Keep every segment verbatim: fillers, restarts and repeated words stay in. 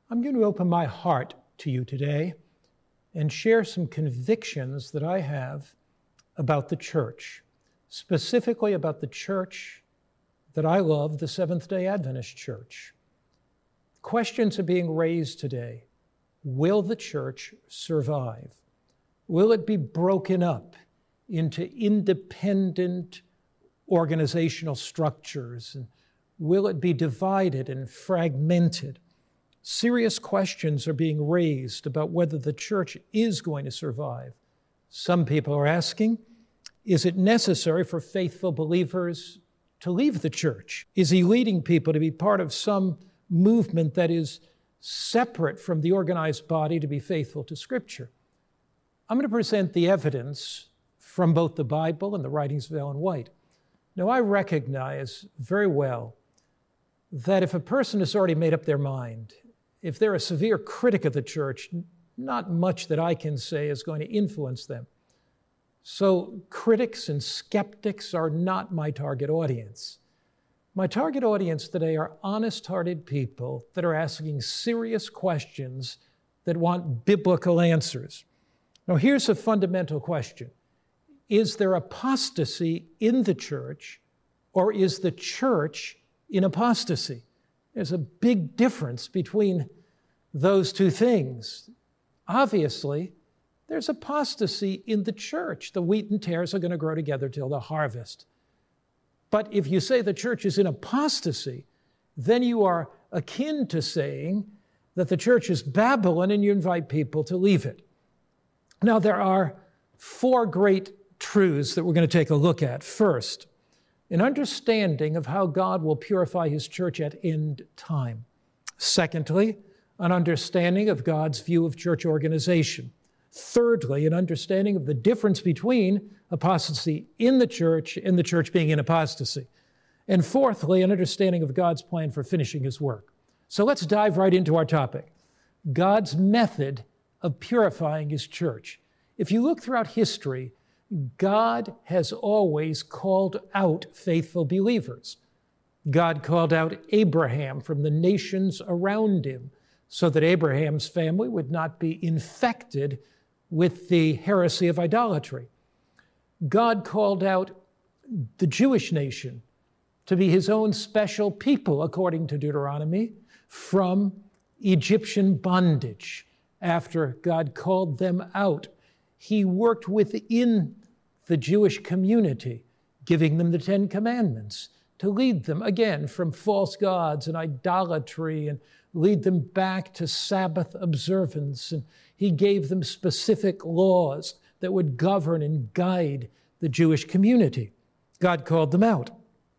I'm going to open my heart to you today and share some convictions that I have about the church, specifically about the church that I love, the Seventh-day Adventist Church. Questions are being raised today. Will the church survive? Will it be broken up into independent organizational structures? And will it be divided and fragmented? Serious questions are being raised about whether the church is going to survive. Some people are asking, is it necessary for faithful believers to leave the church? Is he leading people to be part of some movement that is separate from the organized body to be faithful to Scripture? I'm going to present the evidence from both the Bible and the writings of Ellen White. Now, I recognize very well that if a person has already made up their mind, if they're a severe critic of the church, not much that I can say is going to influence them. So critics and skeptics are not my target audience. My target audience today are honest-hearted people that are asking serious questions that want biblical answers. Now, here's a fundamental question. Is there apostasy in the church, or is the church in apostasy? There's a big difference between those two things. Obviously, there's apostasy in the church. The wheat and tares are going to grow together till the harvest. But if you say the church is in apostasy, then you are akin to saying that the church is Babylon and you invite people to leave it. Now, there are four great truths that we're going to take a look at. First, an understanding of how God will purify his church at end time. Secondly, an understanding of God's view of church organization. Thirdly, an understanding of the difference between apostasy in the church and the church being in apostasy. And fourthly, an understanding of God's plan for finishing his work. So let's dive right into our topic. God's method of purifying his church. If you look throughout history, God has always called out faithful believers. God called out Abraham from the nations around him so that Abraham's family would not be infected with the heresy of idolatry. God called out the Jewish nation to be his own special people, according to Deuteronomy, from Egyptian bondage. After God called them out, he worked within the Jewish community, giving them the Ten Commandments to lead them, again, from false gods and idolatry, and lead them back to Sabbath observance. And he gave them specific laws that would govern and guide the Jewish community. God called them out.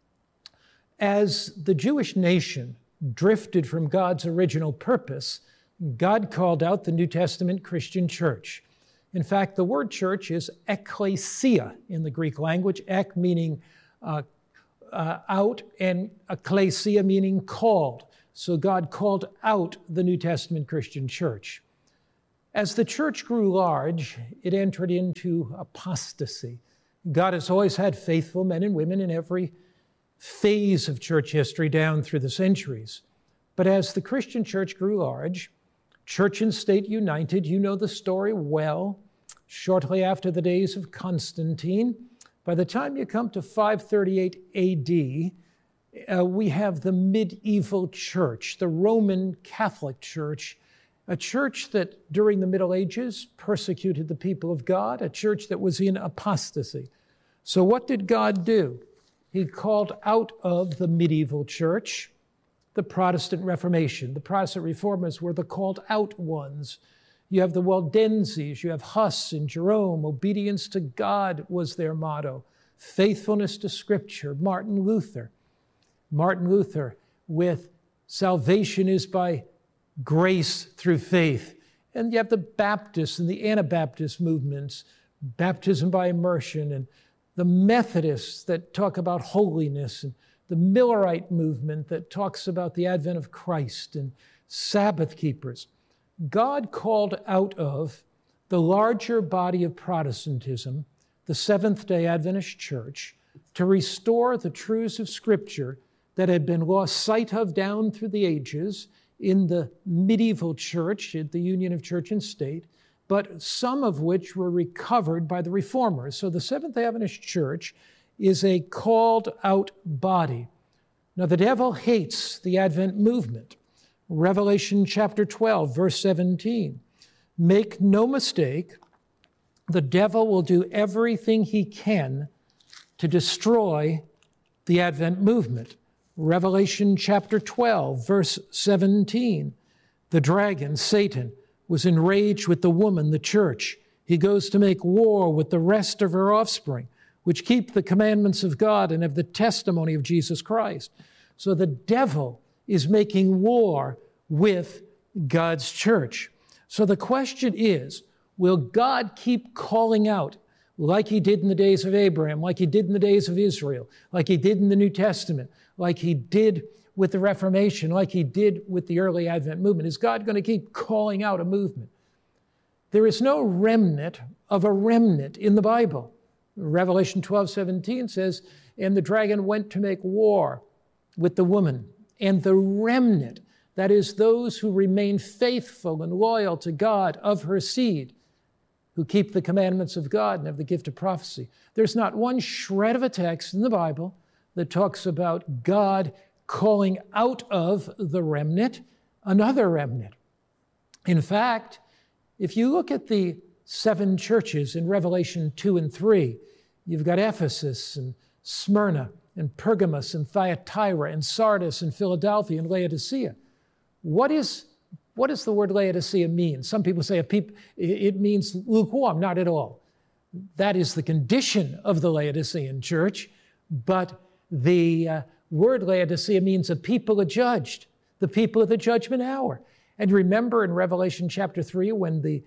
As the Jewish nation drifted from God's original purpose, God called out the New Testament Christian church. In fact, the word church is ekklesia in the Greek language, ek meaning uh, uh, out, and ekklesia meaning called. So God called out the New Testament Christian church. As the church grew large, it entered into apostasy. God has always had faithful men and women in every phase of church history down through the centuries. But as the Christian church grew large, church and state united, you know the story well. Shortly after the days of Constantine, by the time you come to five thirty-eight A D, uh, we have the medieval church, the Roman Catholic Church, a church that during the Middle Ages persecuted the people of God, a church that was in apostasy. So what did God do? He called out of the medieval church the Protestant Reformation. The Protestant Reformers were the called out ones. You have the Waldenses, you have Huss and Jerome. Obedience to God was their motto. Faithfulness to Scripture. Martin Luther. Martin Luther with salvation is by grace through faith. And you have the Baptists and the Anabaptist movements, baptism by immersion, and the Methodists that talk about holiness, and the Millerite movement that talks about the advent of Christ, and Sabbath keepers. God called out of the larger body of Protestantism, the Seventh-day Adventist Church, to restore the truths of Scripture that had been lost sight of down through the ages in the medieval church, at the union of church and state, but some of which were recovered by the reformers. So the Seventh Adventist Church is a called out body. Now the devil hates the Advent movement. Revelation chapter twelve, verse seventeen. Make no mistake, the devil will do everything he can to destroy the Advent movement. Revelation chapter twelve, verse seventeen. The dragon, Satan, was enraged with the woman, the church. He goes to make war with the rest of her offspring, which keep the commandments of God and have the testimony of Jesus Christ. So the devil is making war with God's church. So the question is, will God keep calling out like he did in the days of Abraham, like he did in the days of Israel, like he did in the New Testament, like he did with the Reformation, like he did with the early Advent movement? Is God going to keep calling out a movement? There is no remnant of a remnant in the Bible. Revelation twelve seventeen says, and the dragon went to make war with the woman, and the remnant, that is those who remain faithful and loyal to God of her seed, who keep the commandments of God and have the gift of prophecy. There's not one shred of a text in the Bible that talks about God calling out of the remnant another remnant. In fact, if you look at the seven churches in Revelation two and three, you've got Ephesus and Smyrna and Pergamos and Thyatira and Sardis and Philadelphia and Laodicea. What is, what does the word Laodicea mean? Some people say a peop, it means lukewarm. Not at all. That is the condition of the Laodicean church, but the uh, word Laodicea means a people adjudged, the people of the judgment hour. And remember in Revelation chapter three, when the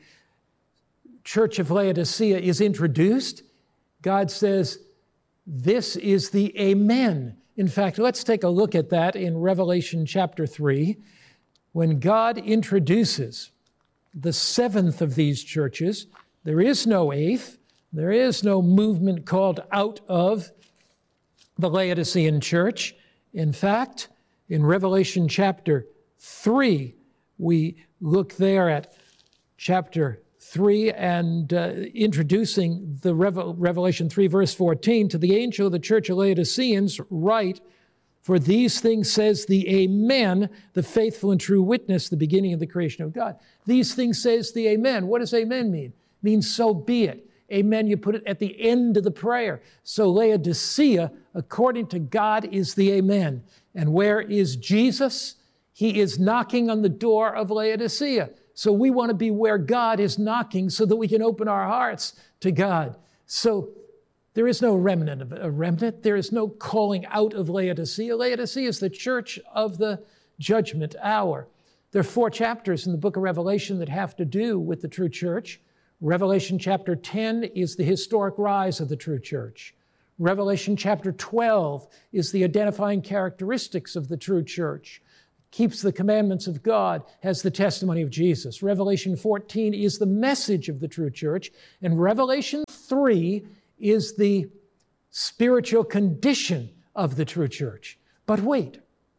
church of Laodicea is introduced, God says, this is the Amen. In fact, let's take a look at that in Revelation chapter three. When God introduces the seventh of these churches, there is no eighth, there is no movement called out of the Laodicean church. In fact, in Revelation chapter three, we look there at chapter three and uh, introducing the Revel- Revelation three, verse fourteen, to the angel of the church of Laodiceans write, for these things says the Amen, the faithful and true witness, the beginning of the creation of God. These things says the Amen. What does Amen mean? It means so be it. Amen, you put it at the end of the prayer. So Laodicea, according to God, is the Amen. And where is Jesus? He is knocking on the door of Laodicea. So we want to be where God is knocking so that we can open our hearts to God. So there is no remnant of a remnant. There is no calling out of Laodicea. Laodicea is the church of the judgment hour. There are four chapters in the book of Revelation that have to do with the true church. Revelation chapter ten is the historic rise of the true church. Revelation chapter twelve is the identifying characteristics of the true church. Keeps the commandments of God, has the testimony of Jesus. Revelation fourteen is the message of the true church. And Revelation three is the spiritual condition of the true church. But wait,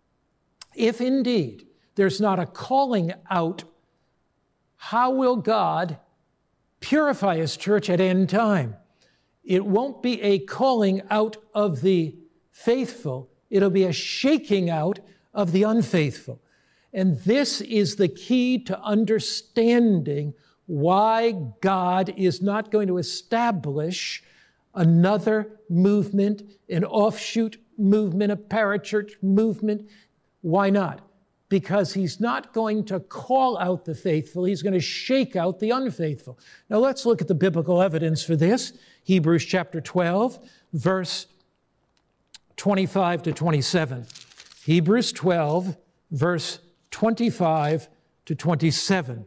if indeed there's not a calling out, how will God purify his church at end time? It won't be a calling out of the faithful. It'll be a shaking out of the unfaithful. And this is the key to understanding why God is not going to establish another movement, an offshoot movement, a parachurch movement. Why not? Because he's not going to call out the faithful, he's going to shake out the unfaithful. Now let's look at the biblical evidence for this. Hebrews chapter twelve, verse twenty-five to twenty-seven. Hebrews twelve, verse twenty-five to twenty-seven.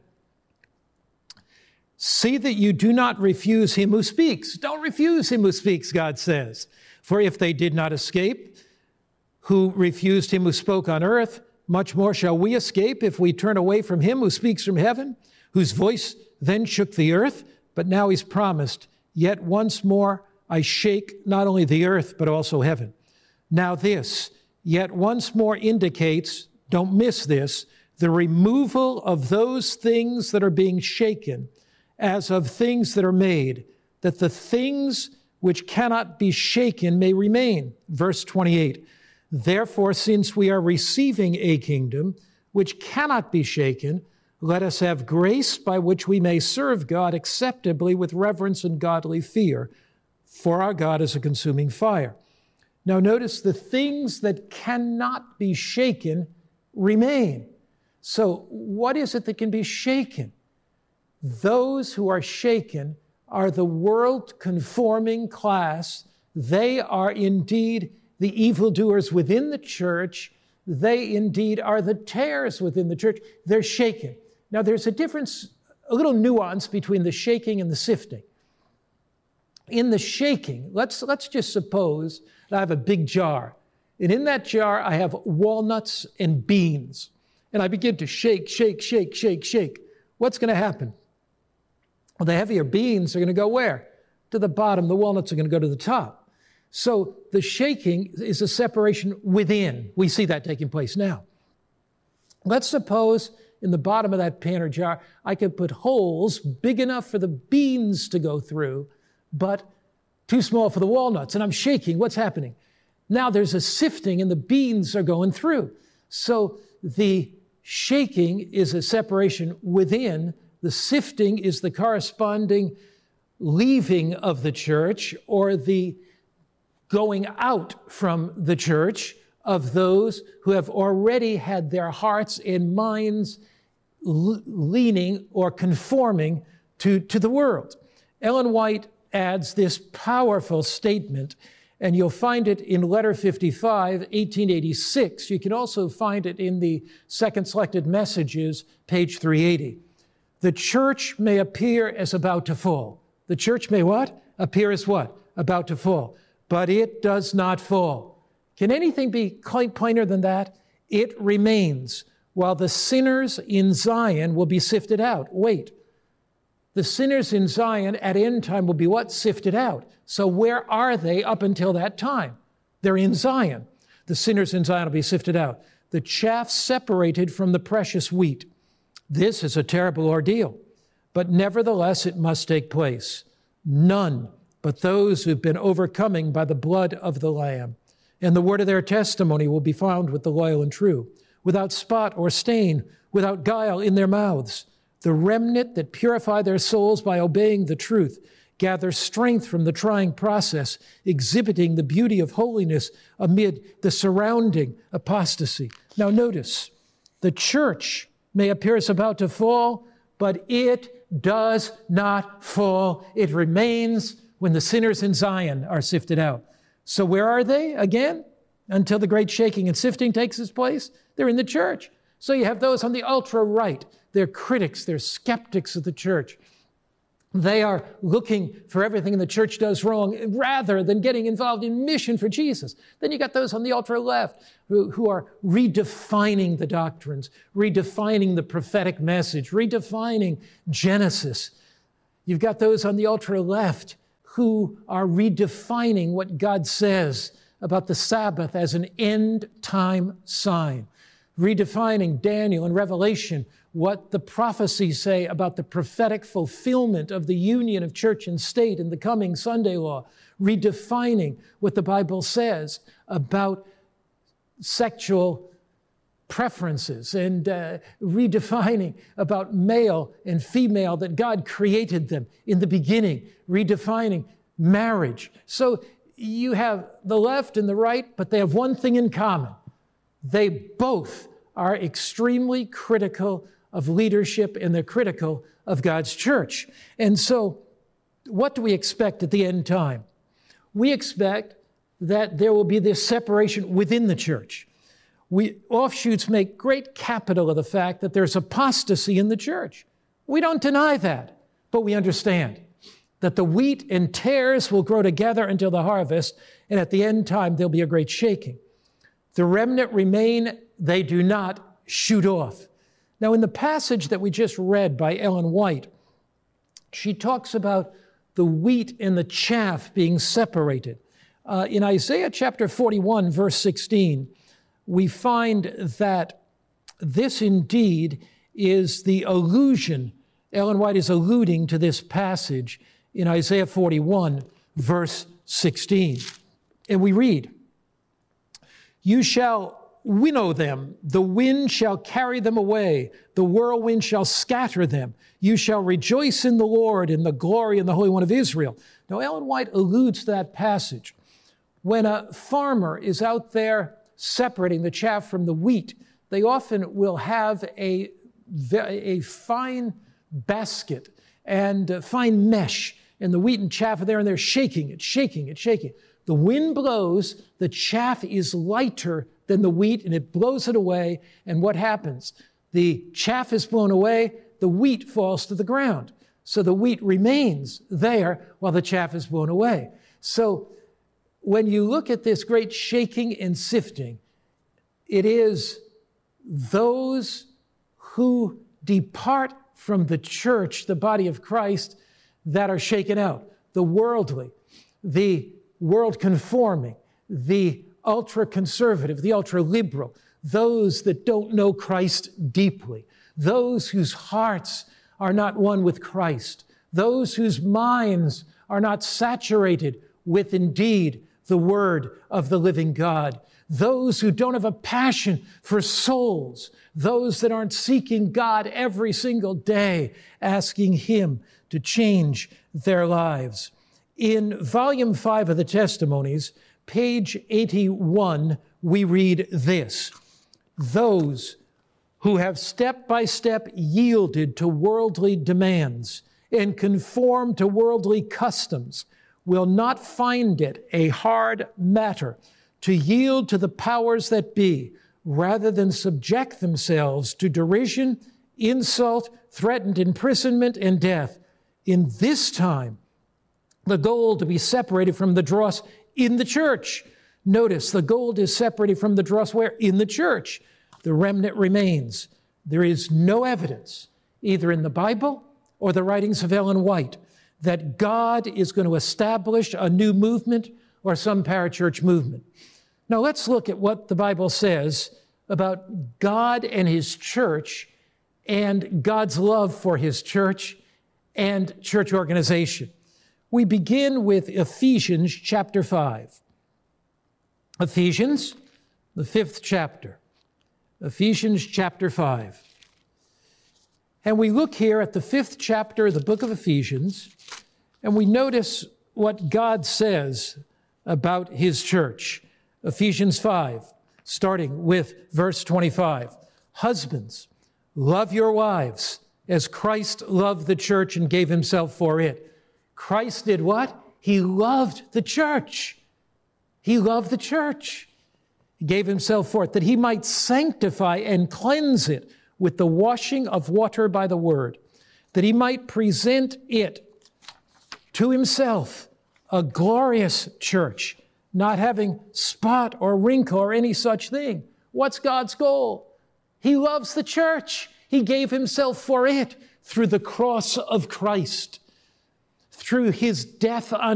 See that you do not refuse him who speaks. Don't refuse him who speaks, God says. For if they did not escape, who refused him who spoke on earth, much more shall we escape if we turn away from him who speaks from heaven, whose voice then shook the earth. But now he's promised, yet once more I shake not only the earth, but also heaven. Now this, yet once more indicates, don't miss this, the removal of those things that are being shaken as of things that are made, that the things which cannot be shaken may remain. Verse twenty-eight, therefore, since we are receiving a kingdom which cannot be shaken, let us have grace by which we may serve God acceptably with reverence and godly fear, for our God is a consuming fire. Now notice the things that cannot be shaken remain. So what is it that can be shaken? Those who are shaken are the world-conforming class. They are indeed the evildoers within the church. They indeed are the tares within the church. They're shaken. Now there's a difference, a little nuance between the shaking and the sifting. In the shaking, let's, let's just suppose that I have a big jar. And in that jar, I have walnuts and beans. And I begin to shake, shake, shake, shake, shake. What's going to happen? Well, the heavier beans are going to go where? To the bottom. The walnuts are going to go to the top. So the shaking is a separation within. We see that taking place now. Let's suppose in the bottom of that pan or jar, I could put holes big enough for the beans to go through, but too small for the walnuts. And I'm shaking. What's happening? Now there's a sifting and the beans are going through. So the shaking is a separation within. The sifting is the corresponding leaving of the church or the going out from the church of those who have already had their hearts and minds l- leaning or conforming to, to the world. Ellen White adds this powerful statement, and you'll find it in Letter fifty-five, eighteen eighty-six. You can also find it in the Second Selected Messages, page three eighty. The church may appear as about to fall. The church may what? Appear as what? About to fall. But it does not fall. Can anything be plainer than that? It remains, while the sinners in Zion will be sifted out. Wait. The sinners in Zion at end time will be what? Sifted out. So where are they up until that time? They're in Zion. The sinners in Zion will be sifted out. The chaff separated from the precious wheat. This is a terrible ordeal, but nevertheless it must take place. None but those who've been overcoming by the blood of the Lamb and the word of their testimony will be found with the loyal and true, without spot or stain, without guile in their mouths. The remnant that purify their souls by obeying the truth gather strength from the trying process, exhibiting the beauty of holiness amid the surrounding apostasy. Now notice, the church may appear as about to fall, but it does not fall. It remains when the sinners in Zion are sifted out. So where are they again? Until the great shaking and sifting takes its place, they're in the church. So you have those on the ultra-right. They're critics, they're skeptics of the church. They are looking for everything in the church does wrong rather than getting involved in mission for Jesus. Then you got those on the ultra-left who, who are redefining the doctrines, redefining the prophetic message, redefining Genesis. You've got those on the ultra-left who are redefining what God says about the Sabbath as an end-time sign, redefining Daniel and Revelation, what the prophecies say about the prophetic fulfillment of the union of church and state in the coming Sunday law, redefining what the Bible says about sexual preferences and uh, redefining about male and female, that God created them in the beginning, redefining marriage. So you have the left and the right, but they have one thing in common. They both are extremely critical of leadership, and they're critical of God's church. And so what do we expect at the end time? We expect that there will be this separation within the church. We offshoots make great capital of the fact that there's apostasy in the church. We don't deny that, but we understand that the wheat and tares will grow together until the harvest, and at the end time there'll be a great shaking. The remnant remain, they do not shoot off. Now, in the passage that we just read by Ellen White, she talks about the wheat and the chaff being separated. Uh, in Isaiah chapter forty-one, verse sixteen, we find that this indeed is the allusion. Ellen White is alluding to this passage in Isaiah forty-one, verse sixteen. And we read, "You shall winnow them, the wind shall carry them away, the whirlwind shall scatter them. You shall rejoice in the Lord, in the glory in the Holy One of Israel." Now, Ellen White alludes to that passage. When a farmer is out there separating the chaff from the wheat, they often will have a, a fine basket and a fine mesh, and the wheat and chaff are there, and they're shaking it, shaking it, shaking it. The wind blows, the chaff is lighter than the wheat, and it blows it away, and what happens? The chaff is blown away, the wheat falls to the ground. So the wheat remains there while the chaff is blown away. So when you look at this great shaking and sifting, it is those who depart from the church, the body of Christ, that are shaken out. The worldly, the world-conforming, the ultra-conservative, the ultra-liberal, those that don't know Christ deeply, those whose hearts are not one with Christ, those whose minds are not saturated with indeed the Word of the living God, those who don't have a passion for souls, those that aren't seeking God every single day, asking Him to change their lives. In volume five of the Testimonies, page eighty-one, we read this: "Those who have step by step yielded to worldly demands and conformed to worldly customs will not find it a hard matter to yield to the powers that be, rather than subject themselves to derision, insult, threatened imprisonment, and death. In this time, the goal to be separated from the dross in the church." Notice, the gold is separated from the dross where? In the church. The remnant remains. There is no evidence, either in the Bible or the writings of Ellen White, that God is going to establish a new movement or some parachurch movement. Now let's look at what the Bible says about God and His church and God's love for His church and church organization. We begin with Ephesians chapter five. Ephesians, the fifth chapter. Ephesians chapter five. And we look here at the fifth chapter of the book of Ephesians, and we notice what God says about His church. Ephesians five, starting with verse twenty-five. "Husbands, love your wives as Christ loved the church and gave Himself for it." Christ did what? He loved the church. He loved the church. He gave Himself for it, that He might sanctify and cleanse it with the washing of water by the word, that He might present it to Himself, a glorious church, not having spot or wrinkle or any such thing. What's God's goal? He loves the church. He gave Himself for it through the cross of Christ, through His death on